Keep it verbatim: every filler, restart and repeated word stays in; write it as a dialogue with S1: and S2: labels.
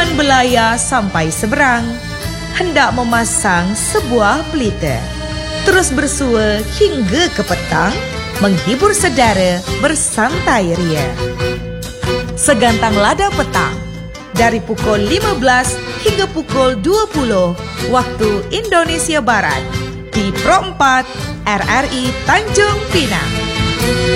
S1: Tuan belaya sampai seberang, hendak memasang sebuah pelita. Terus bersua hingga ke petang, menghibur saudara bersantai ria. Segantang lada petang, dari pukul lima belas hingga pukul dua puluh waktu Indonesia Barat, di Pro empat R R I Tanjung Pinang.